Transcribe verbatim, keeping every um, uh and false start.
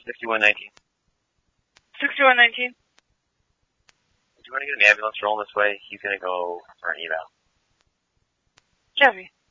sixty-one nineteen. sixty-one nineteen. Do you want to get an ambulance rolling this way? He's going to go for an eval. Copy.